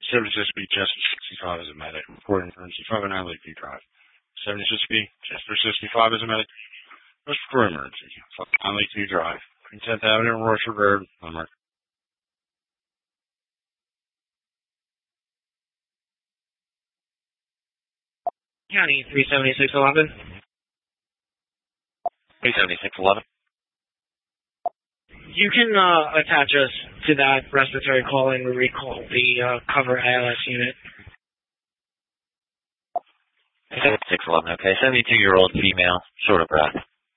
76B, Chester 65 as a medic. Reporting from 6509 Lakeview Drive. 76B, Chester 65 as a medic. What's for emergency? On Lakeview Drive. 10th Avenue, Rochford Road, Limerick. County 37611. 37611. You can attach us to that respiratory call and recall the cover ALS unit. 611, okay. 72-year-old female, short of breath.